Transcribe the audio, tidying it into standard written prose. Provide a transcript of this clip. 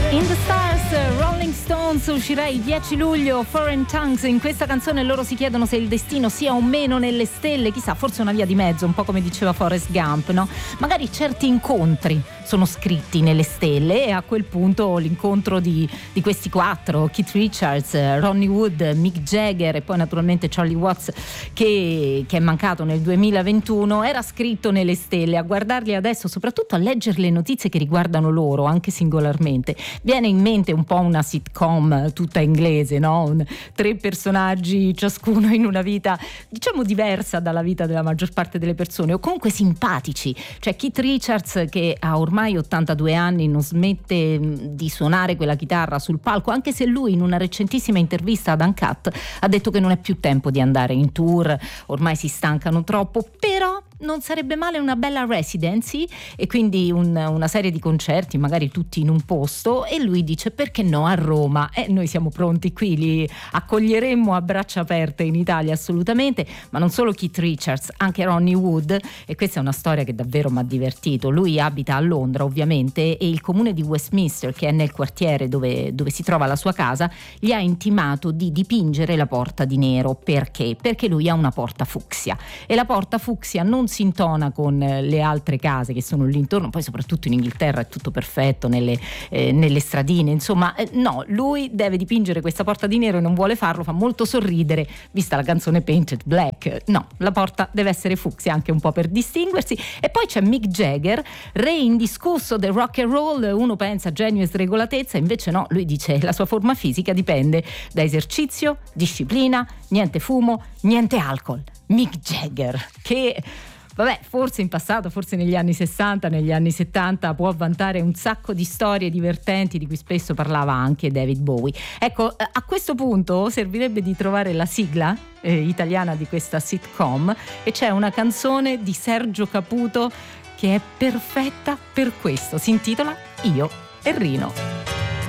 In the Stars, Rolling Stones, uscirà il 10 luglio, Foreign Tongues. In questa canzone loro si chiedono se il destino sia o meno nelle stelle, chissà, forse una via di mezzo, un po' come diceva Forrest Gump, no? Magari certi incontri sono scritti nelle stelle, e a quel punto l'incontro di questi quattro, Keith Richards, Ronnie Wood, Mick Jagger e poi naturalmente Charlie Watts, che è mancato nel 2021, era scritto nelle stelle. A guardarli adesso, soprattutto a leggere le notizie che riguardano loro, anche singolarmente, viene in mente un po' una sitcom tutta inglese, no? 3 personaggi, ciascuno in una vita diciamo diversa dalla vita della maggior parte delle persone, o comunque simpatici. Cioè Keith Richards, che ha ormai 82 anni, non smette di suonare quella chitarra sul palco, anche se lui in una recentissima intervista ad Uncut ha detto che non è più tempo di andare in tour, ormai si stancano troppo, però non sarebbe male una bella residency, e quindi una serie di concerti, magari tutti in un posto, e lui dice perché no a Roma, e noi siamo pronti qui, li accoglieremmo a braccia aperte in Italia assolutamente. Ma non solo Keith Richards, anche Ronnie Wood, e questa è una storia che davvero mi ha divertito. Lui abita a Londra ovviamente, e il comune di Westminster, che è nel quartiere dove si trova la sua casa, gli ha intimato di dipingere la porta di nero. Perché? Perché lui ha una porta fucsia, e la porta fucsia non si intona con le altre case che sono lì intorno. Poi soprattutto in Inghilterra è tutto perfetto nelle stradine, insomma, no, lui deve dipingere questa porta di nero e non vuole farlo, fa molto sorridere vista la canzone Painted Black. No, la porta deve essere fucsia, anche un po' per distinguersi. E poi c'è Mick Jagger, re indiscusso del rock and roll. Uno pensa genio e sregolatezza, invece no, lui dice la sua forma fisica dipende da esercizio, disciplina, niente fumo, niente alcol. Mick Jagger, che vabbè, forse in passato, forse negli anni 60, negli anni 70 può vantare un sacco di storie divertenti di cui spesso parlava anche David Bowie. Ecco, a questo punto servirebbe di trovare la sigla italiana di questa sitcom, e c'è una canzone di Sergio Caputo che è perfetta per questo, si intitola Io e Rino.